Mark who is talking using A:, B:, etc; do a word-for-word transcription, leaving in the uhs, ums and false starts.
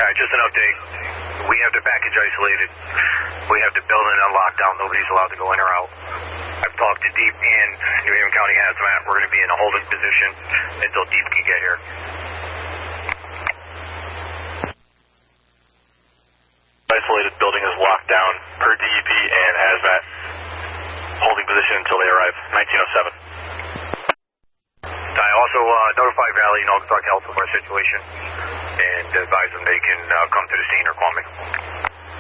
A: right, just an update. We have the package isolated. We have the building on lockdown. Nobody's allowed to go in or out. I've talked to Deep and New Haven County Hazmat. We're going to be in a holding position until Deep can get here.
B: Isolated building is locked down per D E P and Hazmat. Holding position until they arrive. nineteen oh seven.
A: I also uh, notify Valley and Naugatuck Health of our situation and advise them they can uh, come to the scene or call me.